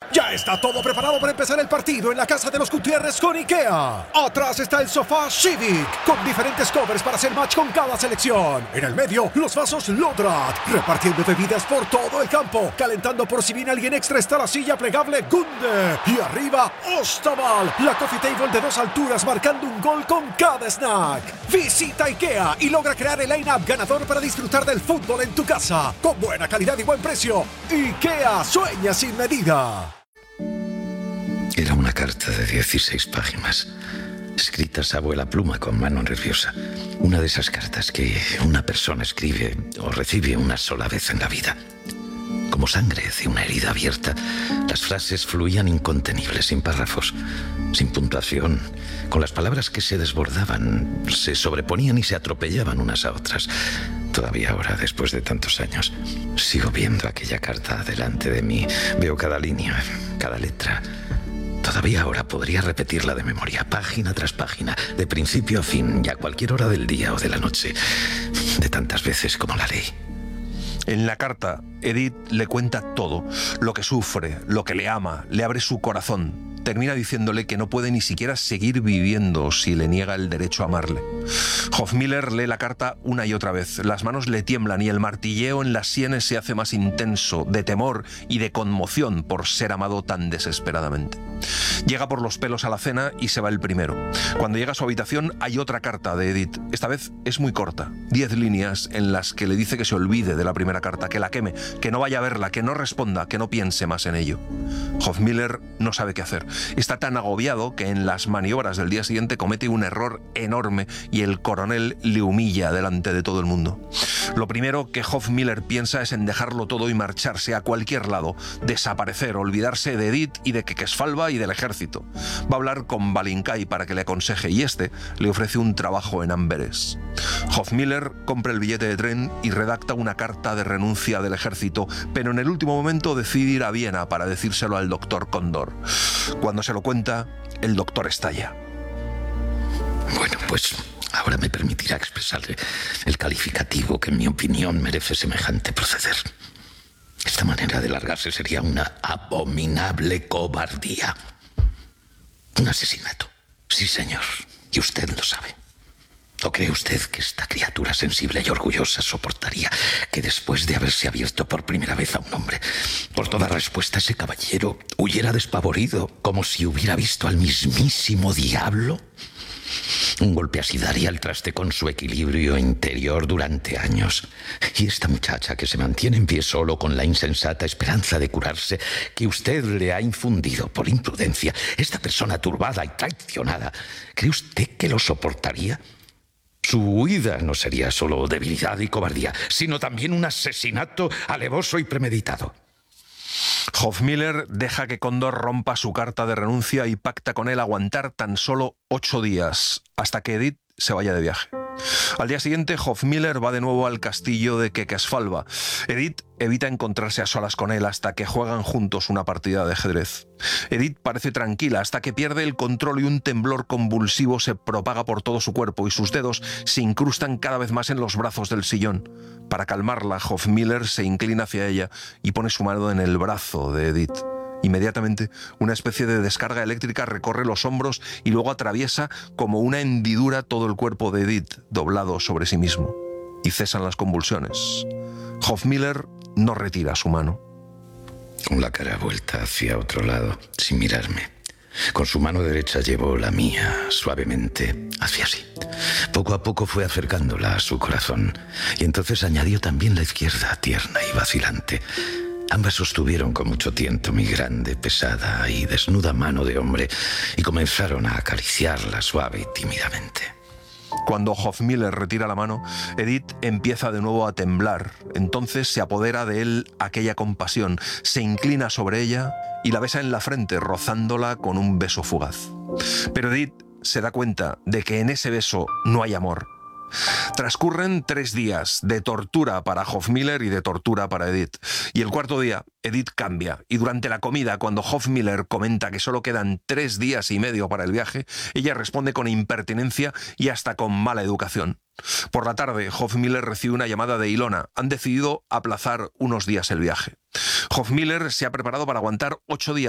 Ya está todo preparado para empezar el partido en la casa de los Gutiérrez con IKEA. Atrás está el sofá Civic, con diferentes covers para hacer match con cada selección. En el medio, los vasos Lodrat, repartiendo bebidas por todo el campo. Calentando por si viene alguien extra está la silla plegable Gunde. Y arriba, Ostaval, la coffee table de 2 alturas marcando un gol con cada snack. Visita IKEA y logra crear el line-up ganador para disfrutar del fútbol en tu casa. Con buena calidad y buen precio. IKEA, sueña sin medida. Era una carta de 16 páginas, escritas a abuela pluma con mano nerviosa. Una de esas cartas que una persona escribe o recibe una sola vez en la vida. Como sangre de una herida abierta, las frases fluían incontenibles, sin párrafos, sin puntuación, con las palabras que se desbordaban, se sobreponían y se atropellaban unas a otras. Todavía ahora, después de tantos años, sigo viendo aquella carta delante de mí. Veo cada línea, cada letra. Todavía ahora podría repetirla de memoria, página tras página, de principio a fin, y a cualquier hora del día o de la noche, de tantas veces como la ley. En la carta, Edith le cuenta todo, lo que sufre, lo que le ama, le abre su corazón. Termina diciéndole que no puede ni siquiera seguir viviendo si le niega el derecho a amarle. Hofmiller lee la carta una y otra vez. Las manos le tiemblan y el martilleo en las sienes se hace más intenso, de temor y de conmoción por ser amado tan desesperadamente. Llega por los pelos a la cena y se va el primero. Cuando llega a su habitación hay otra carta de Edith. Esta vez es muy corta, 10 líneas en las que le dice que se olvide de la primera carta, que la queme, que no vaya a verla, que no responda, que no piense más en ello. Hofmiller no sabe qué hacer. Está tan agobiado que en las maniobras del día siguiente comete un error enorme y el coronel le humilla delante de todo el mundo. Lo primero que Hofmiller piensa es en dejarlo todo y marcharse a cualquier lado, desaparecer, olvidarse de Edith y de Kekesfalva y del ejército. Va a hablar con Balinkay para que le aconseje y este le ofrece un trabajo en Amberes. Hofmiller compra el billete de tren y redacta una carta de renuncia del ejército, pero en el último momento decide ir a Viena para decírselo al doctor Condor. Cuando se lo cuenta, el doctor estalla. Bueno, pues ahora me permitirá expresarle el calificativo que en mi opinión merece semejante proceder. Esta manera de largarse sería una abominable cobardía. Un asesinato. Sí, señor. Y usted lo sabe. ¿O cree usted que esta criatura sensible y orgullosa soportaría que después de haberse abierto por primera vez a un hombre, por toda respuesta ese caballero huyera despavorido como si hubiera visto al mismísimo diablo? Un golpe así daría al traste con su equilibrio interior durante años. Y esta muchacha que se mantiene en pie solo con la insensata esperanza de curarse que usted le ha infundido por imprudencia, esta persona turbada y traicionada, ¿cree usted que lo soportaría? Su huida no sería solo debilidad y cobardía, sino también un asesinato alevoso y premeditado. Hofmiller deja que Condor rompa su carta de renuncia y pacta con él aguantar tan solo 8 días, hasta que Edith se vaya de viaje. Al día siguiente, Hofmiller va de nuevo al castillo de Kekesfalva. Edith evita encontrarse a solas con él hasta que juegan juntos una partida de ajedrez. Edith parece tranquila hasta que pierde el control y un temblor convulsivo se propaga por todo su cuerpo y sus dedos se incrustan cada vez más en los brazos del sillón. Para calmarla, Hofmiller se inclina hacia ella y pone su mano en el brazo de Edith. Inmediatamente, una especie de descarga eléctrica recorre los hombros y luego atraviesa como una hendidura todo el cuerpo de Edith, doblado sobre sí mismo. Y cesan las convulsiones. Hofmiller no retira su mano. Con la cara vuelta hacia otro lado, sin mirarme. Con su mano derecha llevó la mía suavemente hacia sí. Poco a poco fue acercándola a su corazón. Y entonces añadió también la izquierda, tierna y vacilante. Ambas sostuvieron con mucho tiento mi grande, pesada y desnuda mano de hombre y comenzaron a acariciarla suave y tímidamente. Cuando Hofmiller retira la mano, Edith empieza de nuevo a temblar. Entonces se apodera de él aquella compasión, se inclina sobre ella y la besa en la frente, rozándola con un beso fugaz. Pero Edith se da cuenta de que en ese beso no hay amor. Transcurren 3 días de tortura para Hofmiller y de tortura para Edith. Y el cuarto día, Edith cambia. Y durante la comida, cuando Hofmiller comenta que solo quedan 3 días y medio para el viaje, ella responde con impertinencia y hasta con mala educación. Por la tarde, Hofmiller recibe una llamada de Ilona. Han decidido aplazar unos días el viaje. Hofmiller se ha preparado para aguantar 8 días